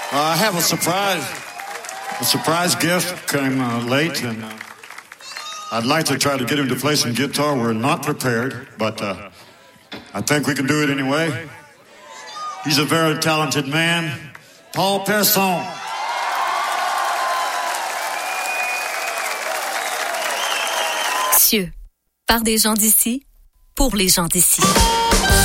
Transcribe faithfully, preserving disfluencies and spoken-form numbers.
Uh, I have a surprise. A surprise gift came uh, late, and uh, I'd like to try to get him to play some guitar. We're not prepared, but uh, I think we can do it anyway. He's a very talented man, Paul Persson. Cieux, par des gens d'ici, pour les gens d'ici.